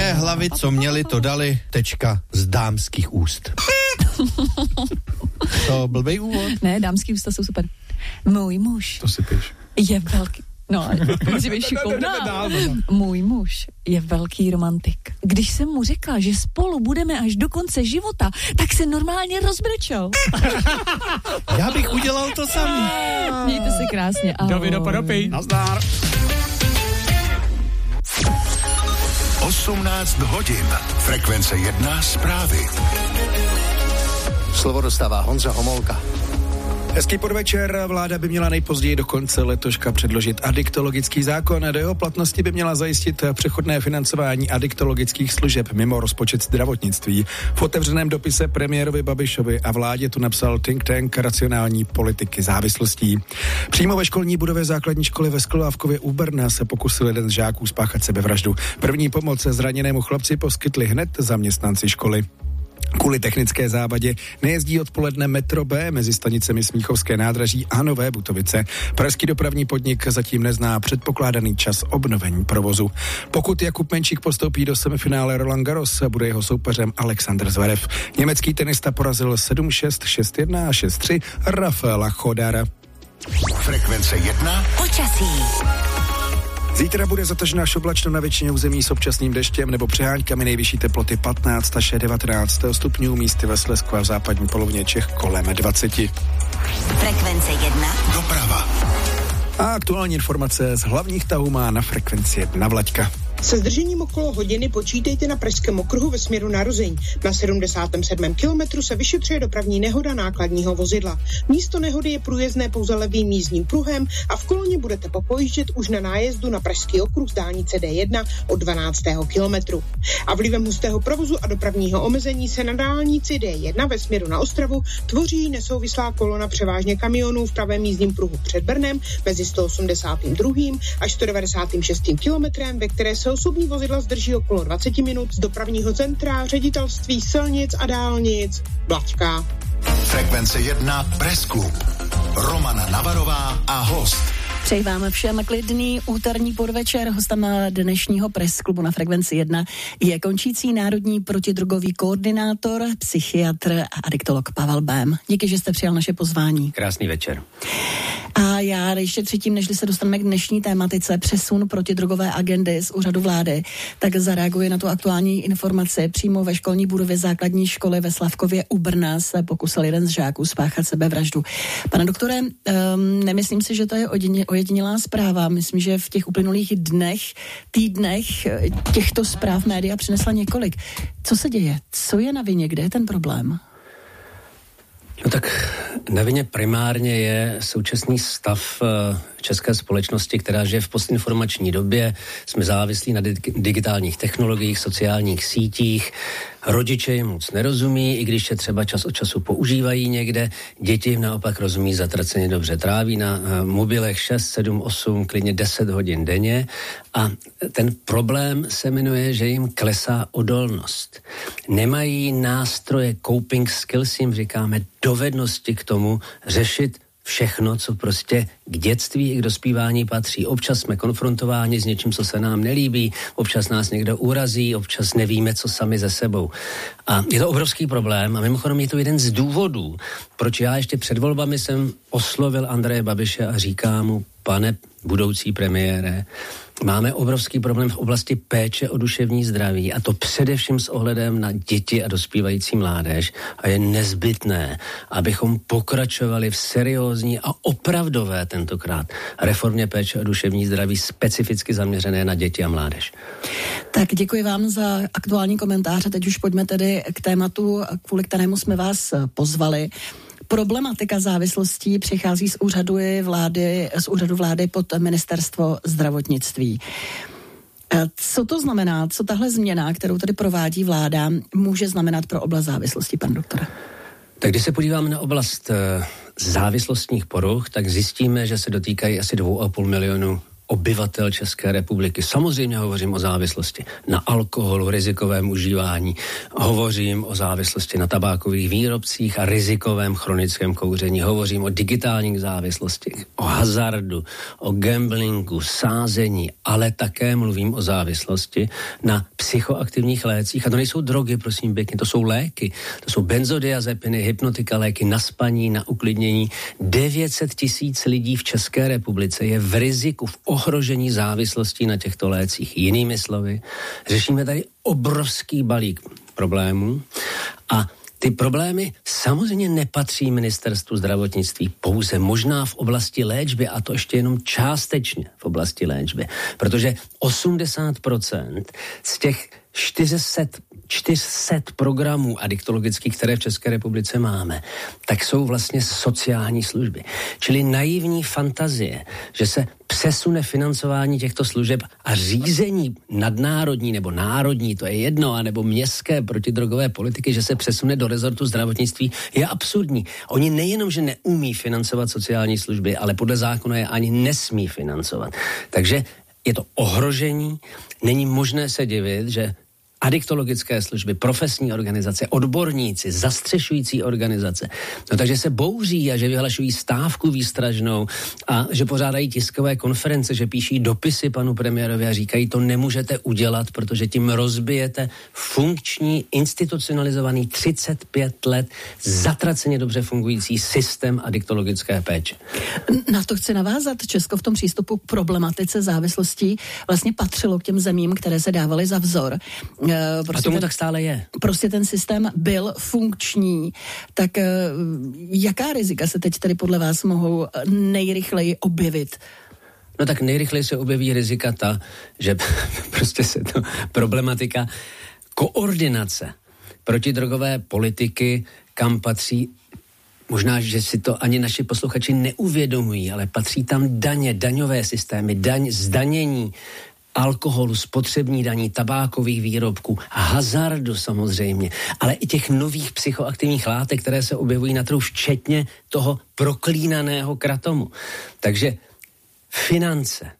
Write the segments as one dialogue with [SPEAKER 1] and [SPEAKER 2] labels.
[SPEAKER 1] Moudré hlavy, co měli, to dali, tečka z dámských úst. To blbej úvod?
[SPEAKER 2] Ne, dámský ústa jsou super. Můj muž.
[SPEAKER 1] To si píš.
[SPEAKER 2] Je velký. No, musí být šikovná. Můj muž je velký romantik. Když jsem mu řekla, že spolu budeme až do konce života, tak se normálně rozbrečel.
[SPEAKER 1] Já bych udělal to samý.
[SPEAKER 2] Mějte se krásně. Ahoj.
[SPEAKER 3] Davido Padopy.
[SPEAKER 1] Nazdar.
[SPEAKER 4] 18 hodin. Frekvence 1 zprávy.
[SPEAKER 5] Slovo dostává Honza Homolka.
[SPEAKER 6] Hezký podvečer. Vláda by měla nejpozději do konce letoška předložit adiktologický zákon. Do jeho platnosti by měla zajistit přechodné financování adiktologických služeb mimo rozpočet zdravotnictví. V otevřeném dopise premiérovi Babišovi a vládě tu napsal think tank racionální politiky závislostí. Přímo ve školní budově základní školy ve Sklovávkově u Brna se pokusil jeden z žáků spáchat sebevraždu. První pomoc zraněnému chlapci poskytli hned zaměstnanci školy. Kvůli technické závadě nejezdí odpoledne metro B mezi stanicemi Smíchovské nádraží a Nové Butovice. Pražský dopravní podnik zatím nezná předpokládaný čas obnovení provozu. Pokud Jakub Menšík postoupí do semifinále Roland Garros, bude jeho soupeřem Alexander Zverev. Německý tenista porazil 7-6, 6-1 a 6-3 Rafaela Chodara.
[SPEAKER 4] Frekvence 1.
[SPEAKER 7] Počasí.
[SPEAKER 6] Zítra bude zataženo až oblačno na většině území s občasným deštěm nebo přeháňkami, nejvyšší teploty 15 až 19 stupňů, místy ve Slezsku a v západní polovině Čech kolem 20.
[SPEAKER 7] Frekvence 1.
[SPEAKER 4] Doprava.
[SPEAKER 6] A aktuální informace z hlavních tahů má na Frekvenci 1 Vlaďka.
[SPEAKER 8] Se zdržením okolo hodiny počítejte na Pražském okruhu ve směru na Ruzyň. Na 77. kilometru se vyšetřuje dopravní nehoda nákladního vozidla. Místo nehody je průjezdné pouze levým jízdním pruhem a v koloně budete popojíždět už na nájezdu na Pražský okruh z dálnice D1 od 12. kilometru. A vlivem hustého provozu a dopravního omezení se na dálnici D1 ve směru na Ostravu tvoří nesouvislá kolona převážně kamionů v pravém jízdním pruhu před Brnem mezi 182. až 196. kilometrem, ve které se osobní vozidla zdrží okolo 20 minut z dopravního centra, ředitelství silnic a dálnic. Blačka.
[SPEAKER 4] Frekvence 1 Press Club. Romana Navarová a host.
[SPEAKER 2] Přeji vám všem klidný úterní podvečer. Hostem dnešního Press Klubu na Frekvenci 1 je končící národní protidrogový koordinátor, psychiatr a adiktolog Pavel Bém. Díky, že jste přijal naše pozvání.
[SPEAKER 5] Krásný večer.
[SPEAKER 2] A já ještě předtím, než se dostaneme k dnešní tématice přesun protidrogové agendy z úřadu vlády, tak zareaguji na tu aktuální informaci. Přímo ve školní budově základní školy ve Slavkově u Brna se pokusil jeden z žáků spáchat sebevraždu. Pane doktore, nemyslím si, že to je ojedinělá zpráva. Myslím, že v těch uplynulých dnech, týdnech těchto zpráv média přinesla několik. Co se děje? Co je na vině? Kde je ten problém?
[SPEAKER 5] No tak na vině primárně je současný stav české společnosti, která žije v postinformační době. Jsme závislí na digitálních technologiích, sociálních sítích. Rodiče jim moc nerozumí, i když je třeba čas od času používají někde. Děti jim naopak rozumí zatraceně dobře. Tráví na mobilech 6, 7, 8, klidně 10 hodin denně. A ten problém se jmenuje, že jim klesá odolnost. Nemají nástroje, coping skills, jim říkáme, dovednosti k tomu řešit všechno, co prostě k dětství i k dospívání patří. Občas jsme konfrontováni s něčím, co se nám nelíbí, občas nás někdo urazí, občas nevíme, co sami ze sebou. A je to obrovský problém a mimochodem je to jeden z důvodů, proč já ještě před volbami jsem oslovil Andreje Babiše a říkám mu, pane budoucí premiére, máme obrovský problém v oblasti péče o duševní zdraví a to především s ohledem na děti a dospívající mládež a je nezbytné, abychom pokračovali v seriózní a opravdové tentokrát reformě péče o duševní zdraví specificky zaměřené na děti a mládež.
[SPEAKER 2] Tak děkuji vám za aktuální komentář a teď už pojďme tedy k tématu, kvůli kterému jsme vás pozvali. Problematika závislostí přichází z úřadu vlády pod ministerstvo zdravotnictví. Co to znamená, co tahle změna, kterou tady provádí vláda, může znamenat pro oblast závislosti, pan doktor?
[SPEAKER 5] Tak když se podíváme na oblast závislostních poruch, tak zjistíme, že se dotýkají asi 2,5 milionu obyvatel České republiky. Samozřejmě hovořím o závislosti na alkoholu, rizikovém užívání, hovořím o závislosti na tabákových výrobcích a rizikovém chronickém kouření, hovořím o digitálních závislostech, o hazardu, o gamblingu, sázení, ale také mluvím o závislosti na psychoaktivních lécích. A to nejsou drogy, prosím pěkně, to jsou léky. To jsou benzodiazepiny, hypnotika, léky na spaní, na uklidnění. 900 000 lidí v České republice je v riziku, v ohrožení závislostí na těchto lécích. Jinými slovy, řešíme tady obrovský balík problémů a ty problémy samozřejmě nepatří ministerstvu zdravotnictví pouze, možná v oblasti léčby, a to ještě jenom částečně v oblasti léčby, protože 80% z těch 400 programů adiktologických, které v České republice máme, tak jsou vlastně sociální služby. Čili naivní fantazie, že se přesune financování těchto služeb a řízení nadnárodní nebo národní, to je jedno, anebo městské protidrogové politiky, že se přesune do rezortu zdravotnictví, je absurdní. Oni nejenom, že neumí financovat sociální služby, ale podle zákona je ani nesmí financovat. Takže je to ohrožení, není možné se divit, že adiktologické služby, profesní organizace, odborníci, zastřešující organizace. No takže se bouří a že vyhlašují stávku výstražnou a že pořádají tiskové konference, že píší dopisy panu premiérovi a říkají, to nemůžete udělat, protože tím rozbijete funkční, institucionalizovaný 35 let zatraceně dobře fungující systém adiktologické péče.
[SPEAKER 2] Na to chci navázat. Česko v tom přístupu k problematice závislostí vlastně patřilo k těm zemím, které se dávaly za vzor.
[SPEAKER 5] A tomu tak stále je.
[SPEAKER 2] Prostě ten systém byl funkční. Tak jaká rizika se teď tedy podle vás mohou nejrychleji objevit?
[SPEAKER 5] No tak nejrychleji se objeví rizika ta, že prostě se to problematika koordinace protidrogové politiky, kam patří, možná, že si to ani naši posluchači neuvědomují, ale patří tam daně, daňové systémy, zdanění alkoholu, spotřební daní, tabákových výrobků, hazardu samozřejmě, ale i těch nových psychoaktivních látek, které se objevují na trhu, včetně toho proklínaného kratomu. Takže finance.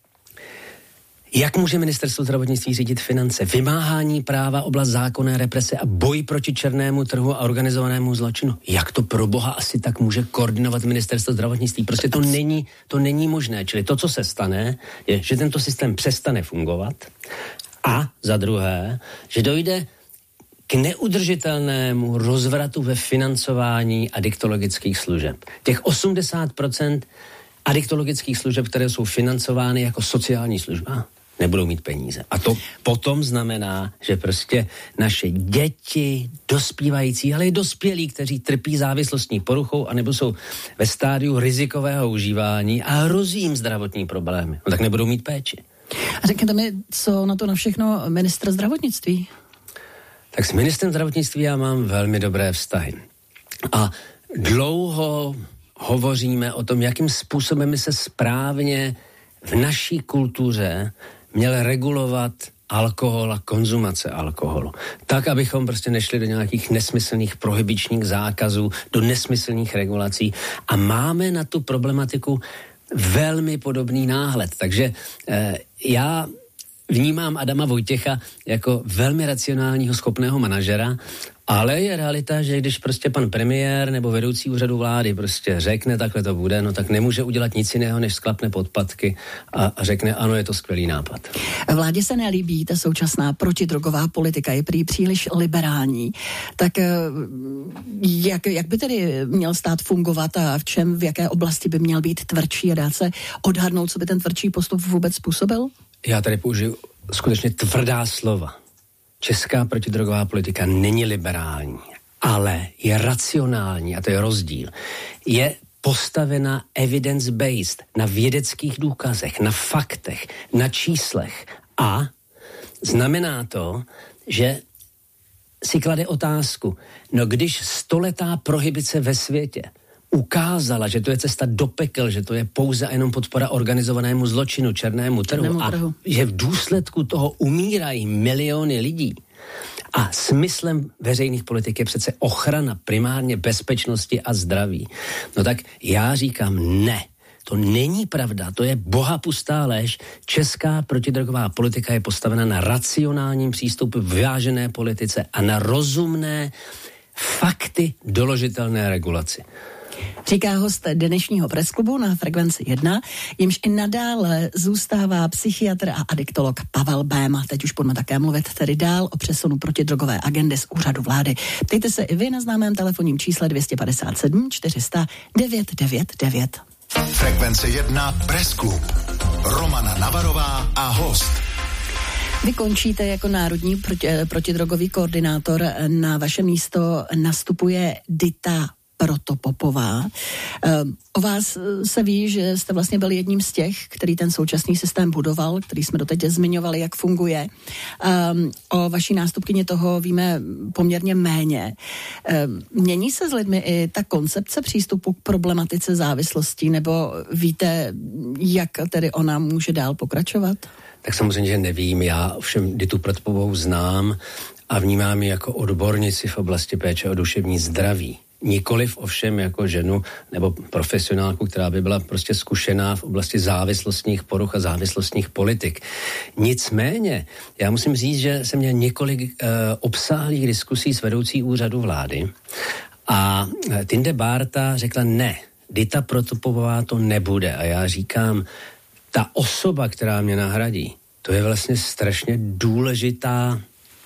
[SPEAKER 5] Jak může ministerstvo zdravotnictví řídit finance? Vymáhání práva, oblast zákonné represe a boj proti černému trhu a organizovanému zločinu. Jak to pro boha asi tak může koordinovat ministerstvo zdravotnictví? Prostě to není možné. Čili to, co se stane, je, že tento systém přestane fungovat a za druhé, že dojde k neudržitelnému rozvratu ve financování adiktologických služeb. Těch 80% adiktologických služeb, které jsou financovány jako sociální služba, nebudou mít peníze. A to potom znamená, že prostě naše děti, dospívající, ale i dospělí, kteří trpí závislostní poruchou anebo jsou ve stádiu rizikového užívání a hrozí jim zdravotní problémy, no tak nebudou mít péči.
[SPEAKER 2] A řekněte mi, co na to na všechno ministr zdravotnictví?
[SPEAKER 5] Tak s ministrem zdravotnictví já mám velmi dobré vztahy. A dlouho hovoříme o tom, jakým způsobem by se správně v naší kultuře měl regulovat alkohol a konzumace alkoholu. Tak, abychom prostě nešli do nějakých nesmyslných prohibičních zákazů, do nesmyslných regulací. A máme na tu problematiku velmi podobný náhled. Takže já vnímám Adama Vojtěcha jako velmi racionálního, schopného manažera, ale je realita, že když prostě pan premiér nebo vedoucí úřadu vlády prostě řekne, takhle to bude, no tak nemůže udělat nic jiného, než sklapne podpatky a řekne, ano, je to skvělý nápad.
[SPEAKER 2] Vládě se nelíbí ta současná protidrogová politika, je prý příliš liberální. Tak jak by tedy měl stát fungovat a v jaké oblasti by měl být tvrdší a dát se odhadnout, co by ten tvrdší postup vůbec způsobil?
[SPEAKER 5] Já tady použiju skutečně tvrdá slova. Česká protidrogová politika není liberální, ale je racionální, a to je rozdíl. Je postavena evidence-based, na vědeckých důkazech, na faktech, na číslech. A znamená to, že si klade otázku, no když 100letá prohibice ve světě ukázala, že to je cesta do pekel, že to je pouze a jenom podpora organizovanému zločinu, černému trhu a že v důsledku toho umírají miliony lidí. A smyslem veřejných politik je přece ochrana primárně bezpečnosti a zdraví. No tak já říkám ne. To není pravda, to je bohapustá lež. Česká protidrogová politika je postavena na racionálním přístupu, vyvážené politice a na rozumné fakty doložitelné regulaci.
[SPEAKER 2] Říká host dnešního pressklubu na Frekvenci 1, jimž i nadále zůstává psychiatr a adiktolog Pavel Béma. Teď už budeme také mluvit tedy dál o přesunu protidrogové agendy z úřadu vlády. Ptejte se i vy na známém telefonním čísle 257 400 999.
[SPEAKER 4] Frekvence 1 Pressklub. Romana Navarová a host.
[SPEAKER 2] Vy končíte jako národní protidrogový koordinátor. Na vaše místo nastupuje Dita Protopopová. O vás se ví, že jste vlastně byl jedním z těch, který ten současný systém budoval, který jsme doteď zmiňovali, jak funguje. O vaší nástupkyni toho víme poměrně méně. Mění se s lidmi i ta koncepce přístupu k problematice závislostí, nebo víte, jak tedy ona může dál pokračovat?
[SPEAKER 5] Tak samozřejmě, že nevím. Já ovšem Ditu Protopopovou znám a vnímám ji jako odbornici v oblasti péče o duševní zdraví. Nikoliv ovšem jako ženu nebo profesionálku, která by byla prostě zkušená v oblasti závislostních poruch a závislostních politik. Nicméně, já musím říct, že jsem měl několik obsáhlých diskusí s vedoucí úřadu vlády a Tinde Bárta řekla ne, Dita Protopopová to nebude a já říkám, ta osoba, která mě nahradí, to je vlastně strašně důležitá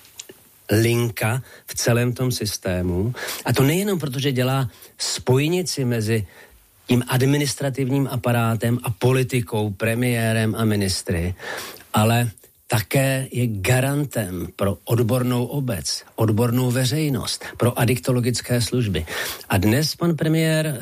[SPEAKER 5] linka v celém tom systému. A to nejenom proto, že dělá spojnici mezi tím administrativním aparátem a politikou, premiérem a ministry, ale také je garantem pro odbornou obec, odbornou veřejnost, pro adiktologické služby. A dnes pan premiér,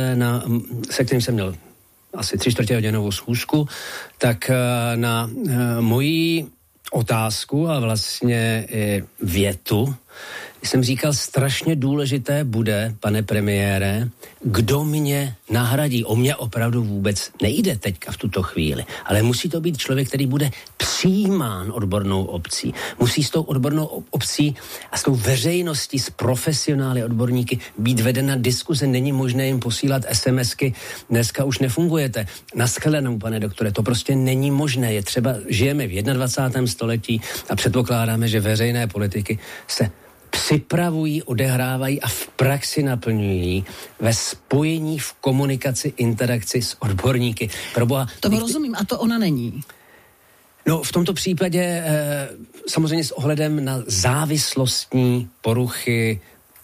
[SPEAKER 5] se kterým jsem měl asi 3/4hodinovou schůzku, tak na moji otázku a vlastně i větu jsem říkal, strašně důležité bude, pane premiére, kdo mě nahradí. O mě opravdu vůbec nejde teďka v tuto chvíli, ale musí to být člověk, který bude přijímán odbornou obcí. Musí s tou odbornou obcí a s tou veřejností, s profesionály, odborníky být vedena diskuze. Není možné jim posílat SMSky, dneska už nefungujete. Naschledanou, pane doktore, to prostě není možné. Je třeba, žijeme v 21. století a předpokládáme, že veřejné politiky se připravují, odehrávají a v praxi naplňují ve spojení, v komunikaci, interakci s odborníky. Proboha,
[SPEAKER 2] tomu rozumím, a to ona není.
[SPEAKER 5] No, v tomto případě samozřejmě s ohledem na závislostní poruchy,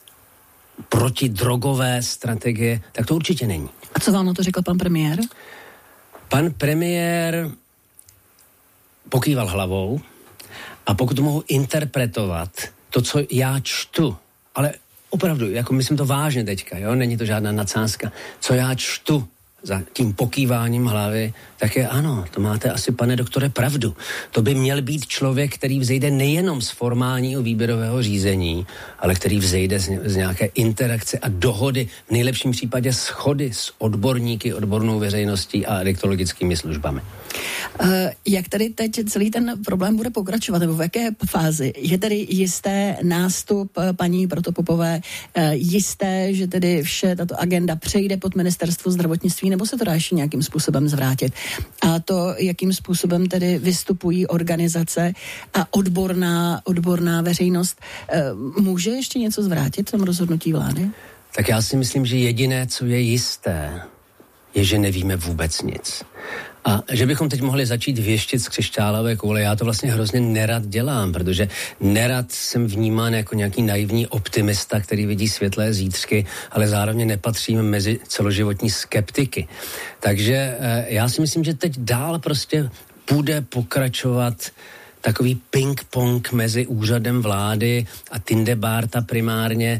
[SPEAKER 5] protidrogové strategie, tak to určitě není.
[SPEAKER 2] A co vám na to řekl pan premiér?
[SPEAKER 5] Pan premiér pokýval hlavou a pokud mohu interpretovat to, co já čtu, ale opravdu, jako myslím to vážně teďka, jo, není to žádná nadsázka, co já čtu za tím pokýváním hlavy, tak je ano, to máte asi, pane doktore, pravdu. To by měl být člověk, který vzejde nejenom z formálního výběrového řízení, ale který vzejde z nějaké interakce a dohody, v nejlepším případě shody s odborníky, odbornou veřejností a adiktologickými službami.
[SPEAKER 2] Jak tady teď celý ten problém bude pokračovat, nebo v jaké fázi? Je tedy jisté nástup paní Protopopové, jisté, že tedy vše tato agenda přejde pod ministerstvo zdravotnictví, nebo se to dá ještě nějakým způsobem zvrátit? A to, jakým způsobem tedy vystupují organizace a odborná veřejnost, může ještě něco zvrátit v tom rozhodnutí vlády?
[SPEAKER 5] Tak já si myslím, že jediné, co je jisté, je, že nevíme vůbec nic. A že bychom teď mohli začít věštit z křišťálové koule, já to vlastně hrozně nerad dělám, protože nerad jsem vnímán jako nějaký naivní optimista, který vidí světlé zítřky, ale zároveň nepatřím mezi celoživotní skeptiky. Takže já si myslím, že teď dál prostě bude pokračovat takový ping-pong mezi úřadem vlády a Tinde Bárta primárně.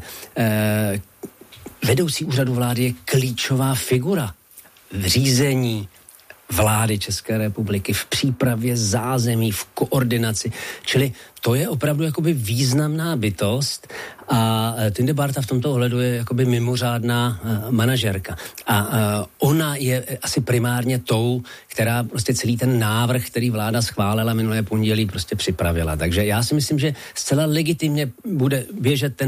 [SPEAKER 5] Vedoucí úřadu vlády je klíčová figura v řízení vlády České republiky, v přípravě zázemí, v koordinaci. Čili to je opravdu jakoby významná bytost a Tinde Bárta v tomto ohledu je jakoby mimořádná manažerka. A ona je asi primárně tou, která prostě celý ten návrh, který vláda schválila minulé pondělí, prostě připravila. Takže já si myslím, že zcela legitimně bude běžet tento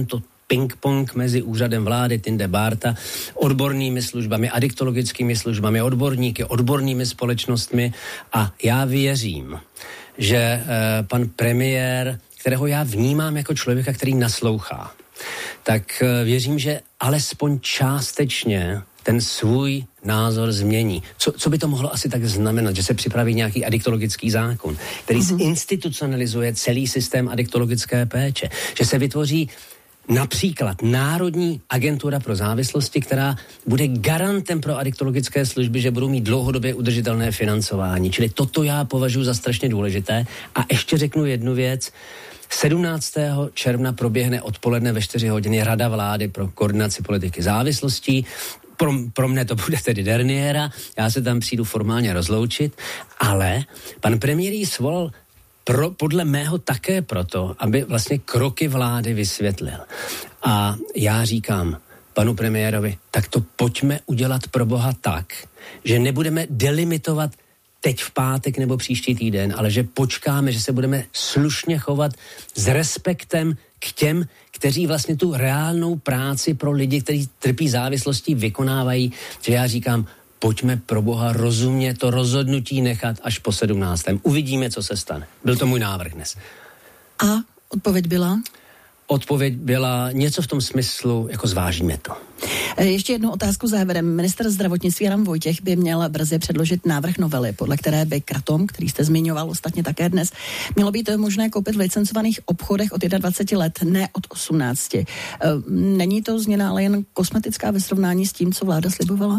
[SPEAKER 5] ping-pong mezi úřadem vlády Tinde Bárta, odbornými službami, adiktologickými službami, odborníky, odbornými společnostmi a já věřím, že pan premiér, kterého já vnímám jako člověka, který naslouchá, tak věřím, že alespoň částečně ten svůj názor změní. Co by to mohlo asi tak znamenat? Že se připraví nějaký adiktologický zákon, který zinstitucionalizuje celý systém adiktologické péče. Že se vytvoří například Národní agentura pro závislosti, která bude garantem pro adiktologické služby, že budou mít dlouhodobě udržitelné financování. Čili toto já považuji za strašně důležité. A ještě řeknu jednu věc. 17. června proběhne odpoledne ve 4 hodiny Rada vlády pro koordinaci politiky závislostí. Pro mne to bude tedy derniéra, já se tam přijdu formálně rozloučit, ale pan premiér jí svolal podle mého také proto, aby vlastně kroky vlády vysvětlil. A já říkám panu premiérovi, tak to pojďme udělat pro Boha tak, že nebudeme delimitovat teď v pátek nebo příští týden, ale že počkáme, že se budeme slušně chovat s respektem k těm, kteří vlastně tu reálnou práci pro lidi, kteří trpí závislostí, vykonávají. Že já říkám, pojďme pro Boha rozumně to rozhodnutí nechat až po 17. Uvidíme, co se stane. Byl to můj návrh dnes.
[SPEAKER 2] A odpověď byla?
[SPEAKER 5] Odpověď byla něco v tom smyslu, jako zvážíme to.
[SPEAKER 2] Ještě jednu otázku závěrem. Ministr zdravotnictví Adam Vojtěch by měl brzy předložit návrh novely, podle které by kratom, který jste zmiňoval ostatně také dnes, mělo být možné koupit v licencovaných obchodech od 21 let, ne od 18. Není to změna ale jen kosmetická ve srovnání s tím, co vláda slibovala?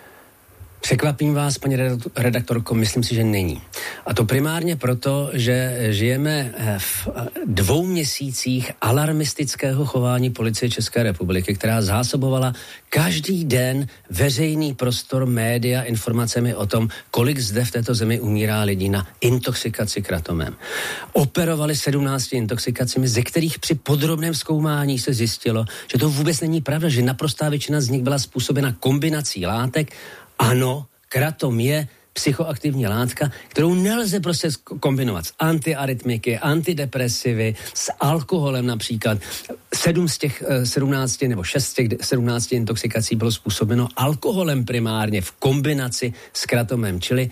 [SPEAKER 5] Překvapím vás, paní redaktorko, myslím si, že není. A to primárně proto, že žijeme v 2 měsících alarmistického chování Policie České republiky, která zásobovala každý den veřejný prostor, média informacemi o tom, kolik zde v této zemi umírá lidí na intoxikaci kratomem. Operovali 17 intoxikacemi, ze kterých při podrobném zkoumání se zjistilo, že to vůbec není pravda, že naprostá většina z nich byla způsobena kombinací látek. Ano, kratom je psychoaktivní látka, kterou nelze prostě kombinovat s antiarytmiky, antidepresivy, s alkoholem například. 7 z těch 17 nebo 6 z těch 17 intoxikací bylo způsobeno alkoholem primárně v kombinaci s kratomem. Čili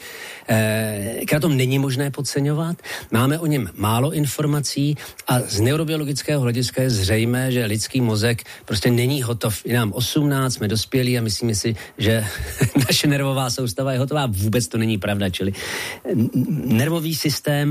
[SPEAKER 5] kratom není možné podceňovat, máme o něm málo informací a z neurobiologického hlediska je zřejmé, že lidský mozek prostě není hotov. Je nám 18, jsme dospělí a myslíme si, že naše nervová soustava je hotová. Vůbec to není pravda, čili nervový systém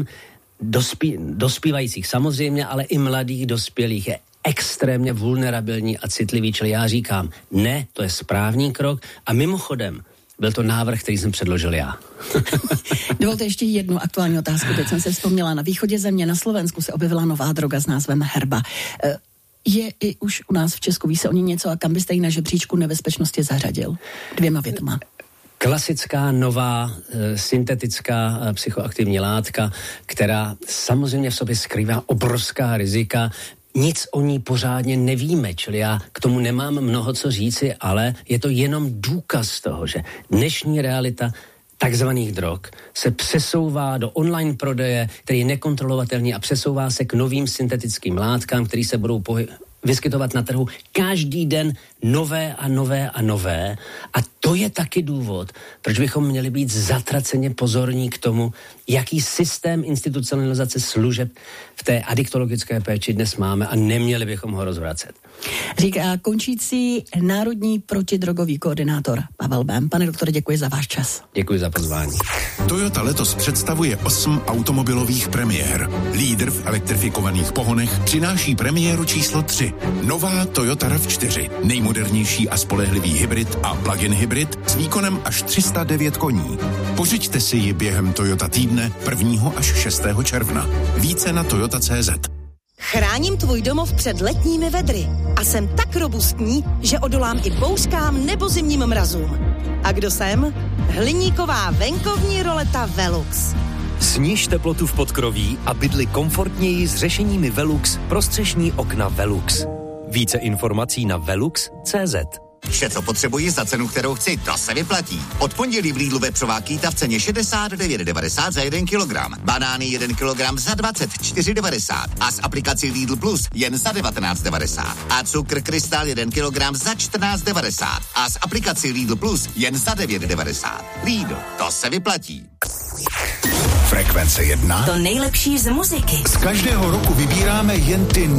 [SPEAKER 5] dospívajících samozřejmě, ale i mladých dospělých je extrémně vulnerabilní a citlivý, čili já říkám, ne, to je správný krok a mimochodem, byl to návrh, který jsem předložil já.
[SPEAKER 2] Dovolte ještě jednu aktuální otázku. Teď jsem se vzpomněla, na východě země, na Slovensku se objevila nová droga s názvem herba. Je i už u nás v Česku, ví se o ní něco a kam byste ji na žebříčku nebezpečnosti zařadil? 2 větama.
[SPEAKER 5] Klasická, nová, syntetická psychoaktivní látka, která samozřejmě v sobě skrývá obrovská rizika. Nic o ní pořádně nevíme, čili já k tomu nemám mnoho co říci, ale je to jenom důkaz toho, že dnešní realita takzvaných drog se přesouvá do online prodeje, který je nekontrolovatelný a přesouvá se k novým syntetickým látkám, které se budou vyskytovat na trhu každý den nové a nové a nové. A to je taky důvod, proč bychom měli být zatraceně pozorní k tomu, jaký systém institucionalizace služeb v té adiktologické péči dnes máme a neměli bychom ho rozvracet.
[SPEAKER 2] Říká končící národní protidrogový koordinátor Pavel Bém. Pane doktore, děkuji za váš čas.
[SPEAKER 5] Děkuji za pozvání.
[SPEAKER 4] Toyota letos představuje 8 automobilových premiér. Lídr v elektrifikovaných pohonech přináší premiéru číslo 3. Nová Toyota RAV4. Nejmodernější a spolehlivý hybrid a plug-in hybrid s výkonem až 309 koní. Pořiďte si ji během Toyota týdne 1. až 6. června. Více na toyota.cz.
[SPEAKER 3] Chráním tvůj domov před letními vedry a jsem tak robustní, že odolám i bouřkám nebo zimním mrazům. A kdo jsem? Hliníková venkovní roleta Velux.
[SPEAKER 9] Sníž teplotu v podkroví a bydli komfortněji s řešeními Velux pro střešní okna Velux. Více informací na velux.cz.
[SPEAKER 10] Vše, co potřebuji za cenu, kterou chci, to se vyplatí. Od pondělí v Lidlu vepřová kýta v ceně 69,90 za 1 kilogram. Banány 1 kilogram za 24,90 a s aplikací Lidl Plus jen za 19,90. A cukr Krystal 1 kilogram za 14,90 a s aplikací Lidl Plus jen za 9,90. Lidl, to se vyplatí.
[SPEAKER 4] Frekvence 1.
[SPEAKER 7] To nejlepší z muziky.
[SPEAKER 4] Z každého roku vybíráme jen ty